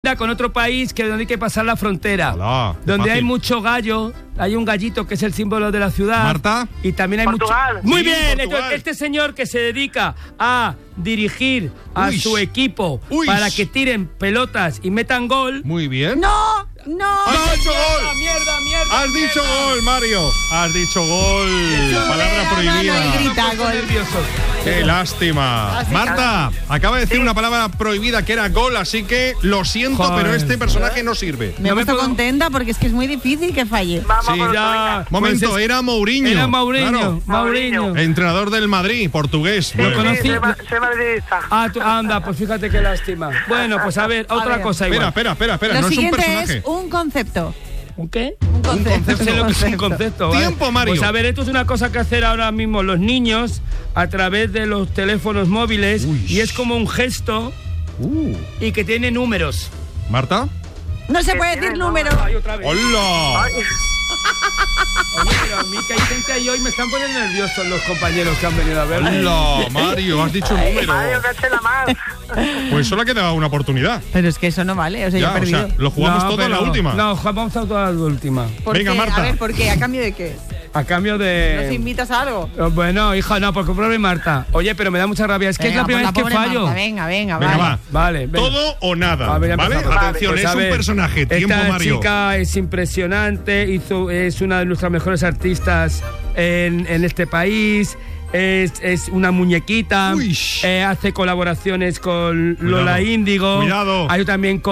linda con otro país que donde hay que pasar la frontera. Hola, donde fácil. hay mucho gallo, hay un gallito que es el símbolo de la ciudad. Marta. Y también hay Portugal. mucho... Muy Sí, bien, Portugal. entonces, este señor que se dedica a dirigir a Uy. su equipo Uy. para que tiren pelotas y metan gol. Muy bien. ¡No! ¡Has dicho gol! ¡Mierda! ¡Has dicho gol, Mario! ¡Has dicho gol! Palabra No, prohibida. y grita Estoy gol. nervioso. ¡Qué lástima! Marta, acaba de decir una palabra prohibida que era gol, así que lo siento, Joder. pero este personaje no sirve. Me he No me puesto puedo- contenta porque es que es muy difícil que falle. Vamos Sí, por otro, ya. venga. Momento, Pues es- era Mourinho. Era Mourinho. Claro. Mourinho. Entrenador del Madrid, portugués. Lo Bueno. conocí. Soy madridista. Anda, pues fíjate qué lástima. Bueno, pues a ver, otra ver. cosa igual. Espera, Lo no es un siguiente personaje. es un concepto. ¿Un qué? Un concepto. No sé lo que es un concepto, ¿vale? Tiempo, Mario. Pues a ver, esto es una cosa que hacer ahora mismo los niños a través de los teléfonos móviles. Uy. Y es como un gesto y que tiene números. ¿Marta? No se puede decir número. Ay, otra vez. ¡Hola! Ay, Oye, pero a mí que hay gente ahí hoy me están poniendo nerviosos los compañeros que han venido a verme. ¡Hola, Mario! Has dicho un número. Mario, que se la más. Pues solo ha quedado una oportunidad. Pero es que eso no vale, o sea, yo Ya, he perdido. lo jugamos todo en la pero- última. No, vamos a toda la última. ¿Por Venga, qué? Marta. A ver, ¿por qué? ¿A cambio de qué? A cambio de... ¿Nos invitas a algo? Bueno, hija, no, porque pruebe Marta. Oye, pero me da mucha rabia. Es que Venga, es la primera vez pues que pobre fallo. Marta, venga, Venga, vale. va. Vale, venga. Todo o nada. A ver, ya ¿Vale? empezamos. Atención, Pues es a un ver, personaje. Tiempo, esta Mario. chica es impresionante, es una de nuestras mejores artistas en este país. Es una muñequita. Uy. Hace colaboraciones con Lola Índigo. Cuidado. Hay también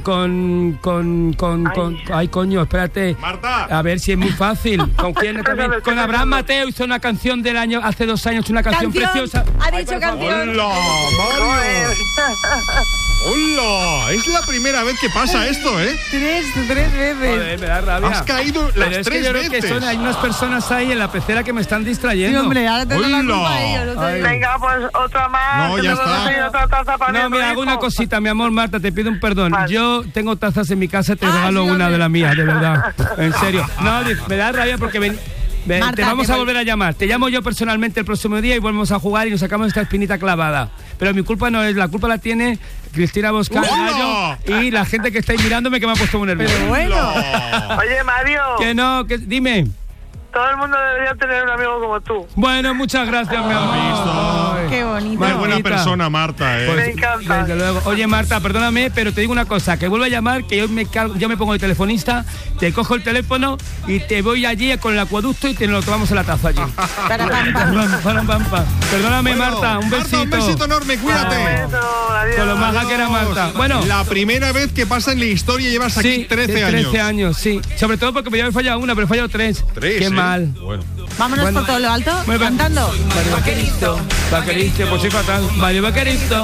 ay, coño, espérate. Marta. A ver si es muy fácil. ¿Con quién también? Con Abraham Mateo hizo una canción del año, hace 2 años, una canción preciosa. Ha Ay, dicho por favor. canción. ¡Hola, Mario! ¡Hola! Es la primera vez que pasa esto, ¿eh? Tres veces. Joder, me da rabia. Has caído Pero las es que 3 yo creo que veces. hay unas personas ahí en la pecera que me están Sí, distrayendo. hombre, ahora te doy la ¡Hola! culpa a ellos. No te Ay. digo. Venga, pues otra más. No, que ya tengo que está. conseguir otra taza para No, mi mira, hago una hijo. cosita, mi amor, Marta, te pido un perdón. Vale. Yo tengo tazas en mi casa, te Ah, regalo sí, una hombre. de las mías, de verdad. En serio. No, me da rabia porque Marta, te vamos te a voy- volver a llamar. Te llamo yo personalmente el próximo día y volvemos a jugar y nos sacamos esta espinita clavada. Pero mi culpa no es, la culpa la tiene Cristina Boscal ¡Hola! Gallo y la gente que estáis mirándome que me ha puesto muy nervioso. Pero bueno. ¡Hola! Oye, Mario, Que no, que dime. todo el mundo debería tener un amigo como tú. Bueno, muchas gracias, mi amor. Ay. Qué bonito. Qué buena Martita. persona, Marta, ¿eh? Pues, Me encanta. desde luego. Oye, Marta, perdóname, pero te digo una cosa, que vuelvo a llamar, que yo me pongo de telefonista, te cojo el teléfono y te voy allí con el acueducto y te lo tomamos en la taza allí. Para, pam, pam. Perdóname, Bueno, Marta, un besito. Marta, un besito enorme, cuídate. Beso, adiós. Con lo maja que era Marta. Bueno, La primera vez que pasa en la historia llevas aquí sí, 13 de años. 13 años, sí. Sobre todo porque me había fallado una, pero he fallado 3. 3, Qué ¿eh? mal. Bueno. Vámonos Bueno. por todo lo alto, Bueno, cantando. Vaqueristo, pues soy fatal. Vale, vaqueristo.